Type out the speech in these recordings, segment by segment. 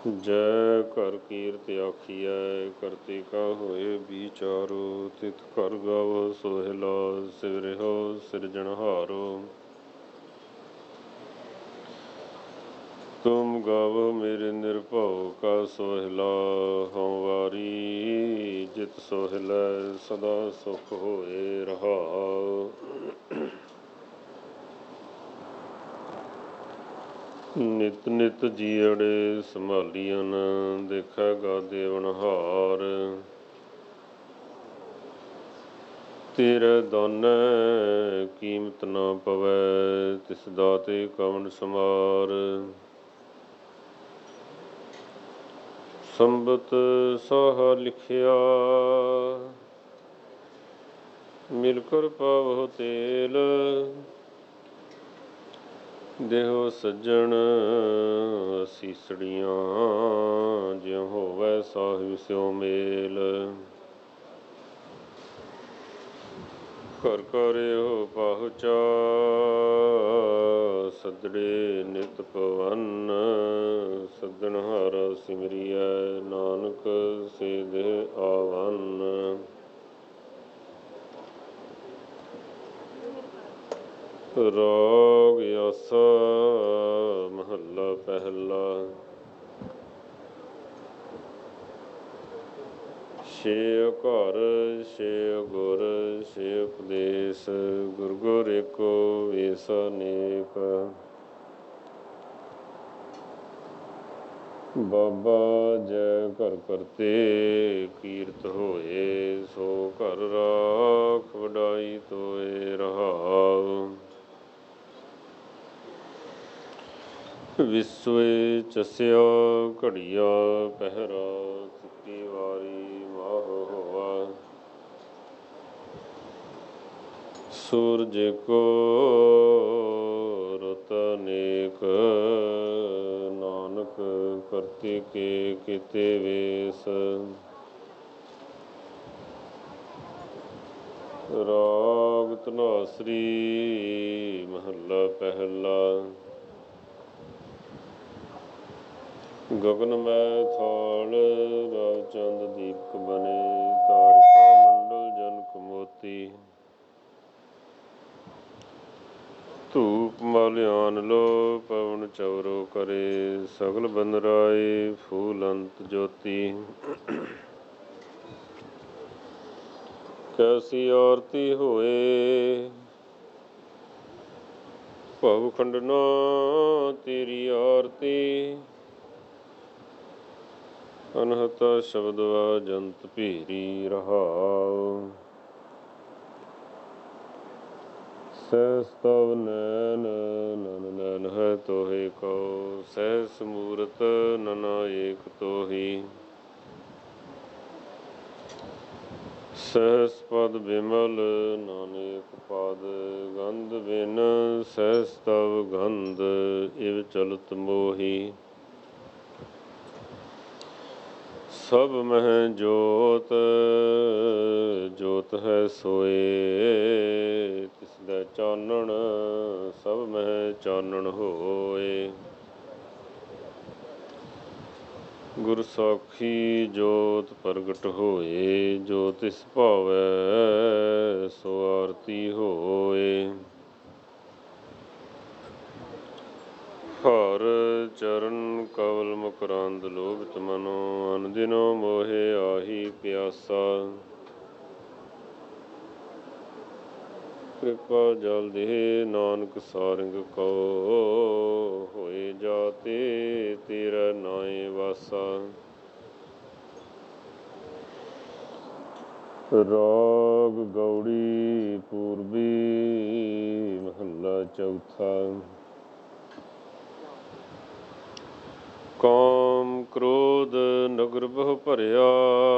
ਜੈ ਘਰ ਕੀਰਤ ਆਖੀਐ, ਕਰਤੇ ਕਾ ਹੋਏ ਵਿਚਾਰੋ। ਤਿਤ ਘਰ ਗਾਵੋ ਸੋਹਿਲਾ, ਸਿਵਰਿਓ ਸਿਰਜਣਹਾਰੋ। ਤੁਮ ਗਾਵੋ ਮੇਰੇ ਨਿਰਭਉ ਕਾ ਸੋਹਿਲਾ, ਹਉ ਵਾਰੀ ਜਿਤ ਸੋਹਿਲੈ ਸਦਾ ਸੁਖ ਹੋਏ ਰਹਾਉ। ਨਿਤ ਨਿਤ ਜੀਅੜੇ ਸੰਭਾਲੀਅਨ, ਦੇਖੈਗਾ ਦੇਵਨਹਾਰ। ਤੇਰੇ ਦਾਨੈ ਕੀਮਤ ਨਾ ਪਵੈ, ਤਿਸ ਦਾਤੇ ਕਵਣ ਸਮਾਰ। ਸੰਬਤ ਸਾਹਾ ਲਿਖਿਆ, ਮਿਲ ਕਰ ਪਾਵਹੁ ਤੇਲ। ਦੇਹੋ ਸੱਜਣ ਅਸੀਸੜੀਆਂ, ਜਿਉ ਹੋਵੈ ਸਾਹਿਬ ਸਿਉ ਮੇਲ। ਘਰ ਘਰਿਓ ਪਾਹੁਚਾ, ਸੱਜੜੇ ਨਿਤ ਪਵਨ। ਸੱਜਣਹਾਰਾ ਸਿਮਰਿਐ, ਨਾਨਕ ਸੇ ਦੇਹ ਆਵੰਨ। ਰਾਗ ਆਸਾ ਮਹੱਲਾ ਪਹਿਲਾ। ਛੇ ਘਰ ਛੇ ਗੁਰ ਛੇ ਉਪਦੇਸ਼, ਗੁਰ ਗੁਰ ਏਕੋ ਵੇਸ ਅਨੇਕ। ਬਾਬਾ ਜੈ ਘਰ ਕਰਤੇ ਕੀਰਤ ਹੋਏ, ਸੋ ਘਰ ਰਾਖ ਵਡਾਈ ਤੋਏ ਰਹਾਉ। ਵਿਸਵੇ ਚਸਿਆ ਘੜੀਆ ਪਹਿਰਾ, ਸਿੱਕੀ ਵਾਰੀ ਮਾਹ ਹੋਆ। ਸੂਰਜ ਏਕੋ ਰੁੱਤ ਅਨੇਕ, ਨਾਨਕ ਕਰਤੇ ਕੇ ਕੀਤੇ ਵੇਸ। ਰਾਗ ਧਨਾਸਰੀ ਮਹੱਲਾ ਪਹਿਲਾ। ਗਗਨ ਮੈ ਥਾਲ ਰਵ ਚੰਦ ਦੀਪਕ ਬਨੇ, ਤਾਰਿਕਾ ਮੰਡਲ ਜਨਕ ਮੋਤੀ। ਧੂਪ ਮਲ ਆਨ ਲੋ ਪਵਨ ਚਵਰੋ ਕਰੇ, ਸਗਲ ਬੰਦਰਾਏ ਫੂਲ ਅੰਤ ਜੋਤੀ। ਕੈਸੀ ਆਰਤੀ ਹੋਏ, ਭਵ ਖੰਡਨਾ ਤੇਰੀ ਆਰਤੀ। ਅਨਹਤਾ ਸ਼ਬਦ ਵਾਜੰਤ ਭੇਰੀ ਰਹਾਉ। ਸਹਿਸ ਤਵ ਨੈਨ ਨਨ ਨੈਨ ਹੈ ਤੋਹਿ ਕਉ, ਸਹਿਸ ਮੂਰਤ ਨਨਾ ਏਕ ਤੋਹੀ। ਸਹਿਸ ਪਦ ਬਿਮਲ ਨਾਨਕ ਪਦ, ਗੰਧ ਬਿਨ ਸਹਿਸ ਤਵ ਗੰਧ ਇਵ ਚਲਤ ਮੋਹੀ। ਸਭ ਮਹਿ ਜੋਤ ਜੋਤ ਹੈ ਸੋਏ, ਤਿਸਦਾ ਚਾਨਣ ਸਭ ਮਹਿ ਚਾਨਣ ਹੋਏ। ਗੁਰ ਸਾਖੀ ਜੋਤ ਪ੍ਰਗਟ ਹੋਏ, ਜੋ ਤਿਸ ਭਾਵੈ ਸੋ ਆਰਤੀ ਹੋਏ। ਹਰ ਚਰਨ ਕਵਲ ਮਕਰੰਦ ਲੋਭਿਤ ਮਨੋ, ਅਨ ਦਿਨੋ ਮੋਹਿ ਆਹੀ ਪਿਆਸਾ। ਕਿਰਪਾ ਜਲ ਦੇਹ ਨਾਨਕ ਸਾਰੰਗ ਕਉ, ਹੋਏ ਜਾਤੇ ਤੇਰਾ ਨਾਏ ਵਾਸਾ। ਰਾਗ ਗਉੜੀ ਪੂਰਬੀ ਮਹੱਲਾ ਚੌਥਾ। ਕਾਮ ਕ੍ਰੋਧ ਨਗਰ ਬਹੁ ਭਰਿਆ,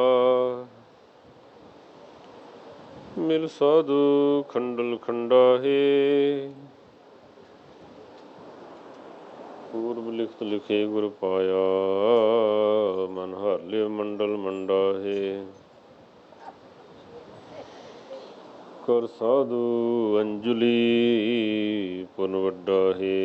ਮਿਲ ਸਾਧੂ ਖੰਡਲ ਖੰਡਾਹੇ। ਪੂਰਬ ਲਿਖਤ ਲਿਖੇ ਗੁਰ ਪਾਇਆ, ਮਨ ਹਰ ਲਿਵ ਮੰਡਲ ਮੰਡਾਹੇ। ਕਰ ਸਾਧੂ ਅੰਜਲੀ ਪੁਨ ਵੱਡਾ ਹੈ,